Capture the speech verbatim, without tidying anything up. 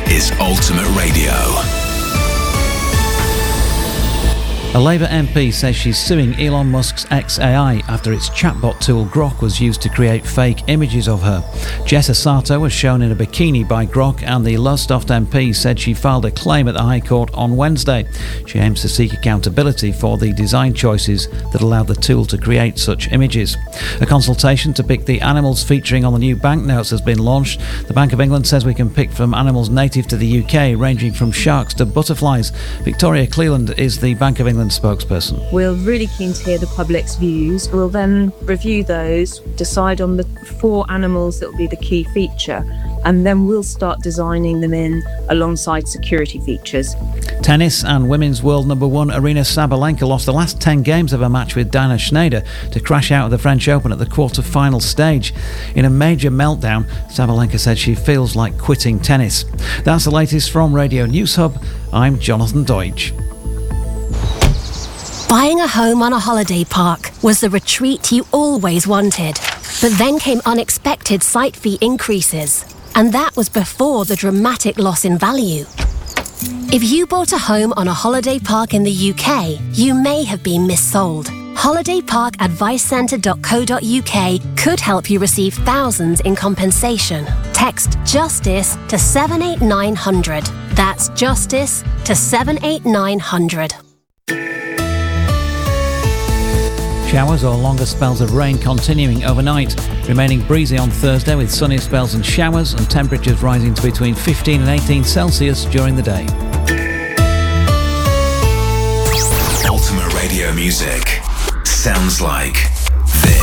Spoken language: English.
is Ultimate Radio. A Labour M P says she's suing Elon Musk's X A I after its chatbot tool Grok was used to create fake images of her. Jessa Sato was shown in a bikini by Grok, and the Lowestoft M P said she filed a claim at the High Court on Wednesday. She aims to seek accountability for the design choices that allowed the tool to create such images. A consultation to pick the animals featuring on the new banknotes has been launched. The Bank of England says we can pick from animals native to the U K, ranging from sharks to butterflies. Victoria Cleland is the Bank of England spokesperson. We're really keen to hear the public's views. We'll then review those, decide on the four animals that will be the key feature, and then we'll start designing them in alongside security features. Tennis, and women's world number one Aryna Sabalenka lost the last ten games of her match with Dana Schneider to crash out of the French Open at the quarter-final stage. In a major meltdown, Sabalenka said she feels like quitting tennis. That's the latest from Radio News Hub. I'm Jonathan Deutsch. Buying a home on a holiday park was the retreat you always wanted. But then came unexpected site fee increases. And that was before the dramatic loss in value. If you bought a home on a holiday park in the U K, you may have been missold. holiday park advice centre dot co dot uk could help you receive thousands in compensation. Text JUSTICE to seven eight nine hundred. That's JUSTICE to seven eight nine hundred. Showers or longer spells of rain continuing overnight, remaining breezy on Thursday with sunny spells and showers, and temperatures rising to between fifteen and eighteen Celsius during the day. Ultimate Radio music sounds like